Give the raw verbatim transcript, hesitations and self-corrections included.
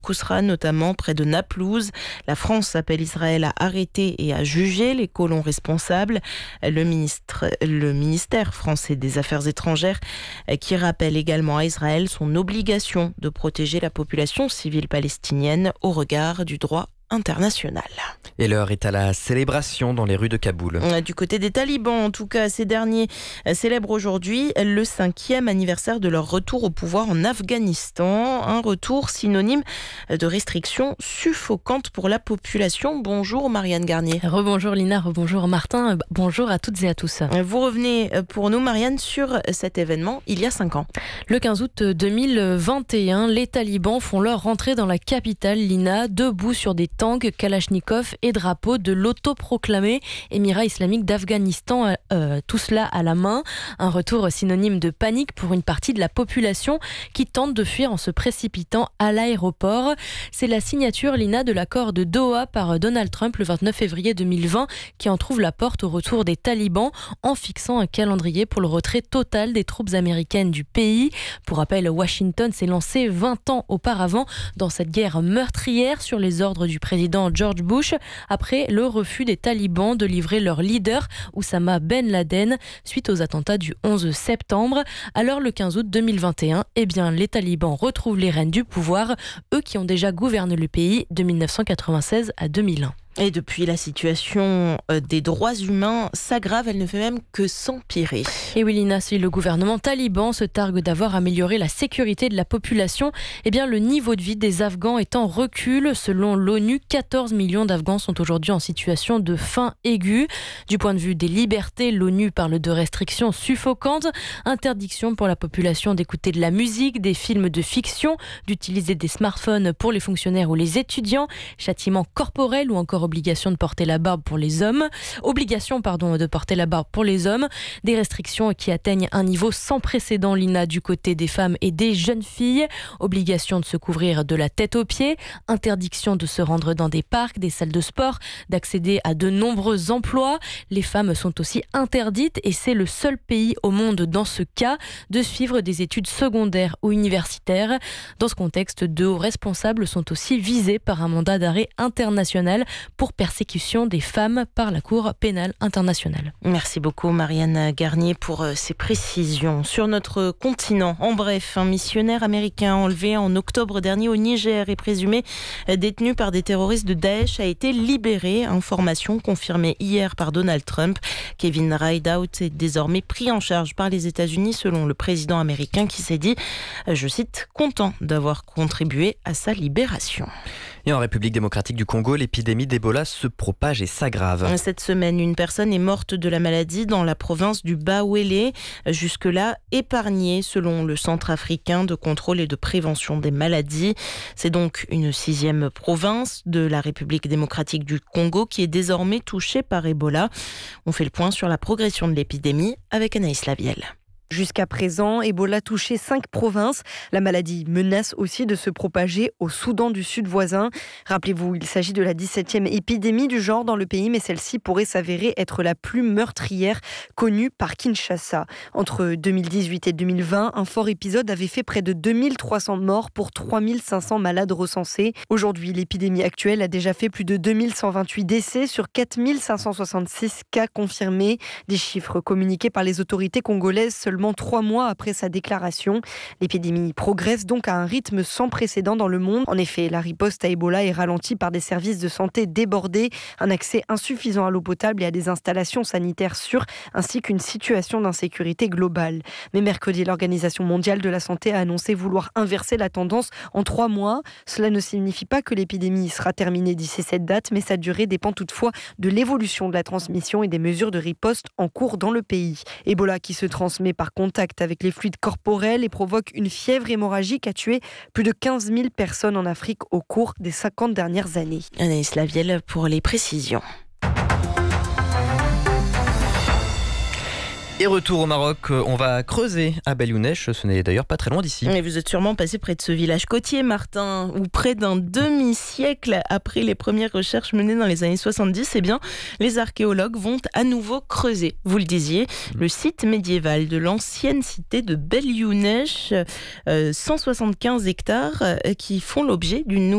Kousra, notamment près de Naplouse. La France appelle Israël à arrêter et à juger les colons responsables. Le, ministre, le ministère français des Affaires étrangères qui rappelle également à Israël son obligation de protéger la population civile palestinienne au regard du droit international. Et l'heure est à la célébration dans les rues de Kaboul. Du côté des talibans, en tout cas, ces derniers célèbrent aujourd'hui le cinquième anniversaire de leur retour au pouvoir en Afghanistan. Un retour synonyme de restrictions suffocantes pour la population. Bonjour Marianne Garnier. Rebonjour Lina, rebonjour Martin, bonjour à toutes et à tous. Vous revenez pour nous Marianne sur cet événement il y a cinq ans. Le quinze août deux mille vingt et un, les talibans font leur rentrée dans la capitale Lina, debout sur des tanks, kalachnikov et drapeaux de l'autoproclamé Émirat islamique d'Afghanistan, euh, tout cela à la main. Un retour synonyme de panique pour une partie de la population qui tente de fuir en se précipitant à l'aéroport. C'est la signature, Lina, de l'accord de Doha par Donald Trump le vingt-neuf février deux mille vingt qui en trouve la porte au retour des talibans en fixant un calendrier pour le retrait total des troupes américaines du pays. Pour rappel, Washington s'est lancé vingt ans auparavant dans cette guerre meurtrière sur les ordres du président George Bush après le refus des talibans de livrer leur leader Oussama Ben Laden suite aux attentats du onze septembre. Alors le quinze août deux mille vingt et un, eh bien, les talibans retrouvent les rênes du pouvoir, eux qui ont déjà gouverné le pays de mille neuf cent quatre-vingt-seize à deux mille un. Et depuis, la situation des droits humains s'aggrave, elle ne fait même que s'empirer. Et oui Lina, si le gouvernement taliban se targue d'avoir amélioré la sécurité de la population, eh bien le niveau de vie des Afghans est en recul. Selon l'ONU, quatorze millions d'Afghans sont aujourd'hui en situation de faim aiguë. Du point de vue des libertés, l'ONU parle de restrictions suffocantes, interdiction pour la population d'écouter de la musique, des films de fiction, d'utiliser des smartphones pour les fonctionnaires ou les étudiants, châtiments corporels ou encore obligation de porter la barbe pour les hommes, obligation pardon de porter la barbe pour les hommes, des restrictions qui atteignent un niveau sans précédent, Lina, du côté des femmes et des jeunes filles, obligation de se couvrir de la tête aux pieds, interdiction de se rendre dans des parcs, des salles de sport, d'accéder à de nombreux emplois. Les femmes sont aussi interdites et c'est le seul pays au monde dans ce cas de suivre des études secondaires ou universitaires. Dans ce contexte, de hauts responsables sont aussi visés par un mandat d'arrêt international pour persécution des femmes par la Cour pénale internationale. Merci beaucoup Marianne Garnier pour ces précisions. Sur notre continent, en bref, un missionnaire américain enlevé en octobre dernier au Niger et présumé détenu par des terroristes de Daesh a été libéré. Information confirmée hier par Donald Trump. Kevin Rideout est désormais pris en charge par les États-Unis selon le président américain qui s'est dit, je cite, content d'avoir contribué à sa libération. Et en République démocratique du Congo, l'épidémie d'Ebola se propage et s'aggrave. Cette semaine, une personne est morte de la maladie dans la province du Bawele, jusque-là épargnée selon le Centre africain de contrôle et de prévention des maladies. C'est donc une sixième province de la République démocratique du Congo qui est désormais touchée par Ebola. On fait le point sur la progression de l'épidémie avec Anaïs Lavielle. Jusqu'à présent, Ebola touchait cinq provinces. La maladie menace aussi de se propager au Soudan du Sud voisin. Rappelez-vous, il s'agit de la dix-septième épidémie du genre dans le pays, mais celle-ci pourrait s'avérer être la plus meurtrière connue par Kinshasa. Entre deux mille dix-huit et deux mille vingt, un fort épisode avait fait près de deux mille trois cents morts pour trois mille cinq cents malades recensés. Aujourd'hui, l'épidémie actuelle a déjà fait plus de deux mille cent vingt-huit décès sur quatre mille cinq cent soixante-six cas confirmés. Des chiffres communiqués par les autorités congolaises seulement trois mois après sa déclaration. L'épidémie progresse donc à un rythme sans précédent dans le monde. En effet, la riposte à Ebola est ralentie par des services de santé débordés, un accès insuffisant à l'eau potable et à des installations sanitaires sûres, ainsi qu'une situation d'insécurité globale. Mais mercredi, l'Organisation mondiale de la santé a annoncé vouloir inverser la tendance en trois mois. Cela ne signifie pas que l'épidémie sera terminée d'ici cette date, mais sa durée dépend toutefois de l'évolution de la transmission et des mesures de riposte en cours dans le pays. Ebola qui se transmet par contact avec les fluides corporels et provoque une fièvre hémorragique a tué plus de quinze mille personnes en Afrique au cours des cinquante dernières années. Anaïs Lavielle pour les précisions. Et retour au Maroc, on va creuser à Beliounech, ce n'est d'ailleurs pas très loin d'ici. Et vous êtes sûrement passé près de ce village côtier, Martin, où près d'un demi-siècle après les premières recherches menées dans les années soixante-dix, eh bien, les archéologues vont à nouveau creuser, vous le disiez, le site médiéval de l'ancienne cité de Beliounech, euh, cent soixante-quinze hectares euh, qui font l'objet d'une nouvelle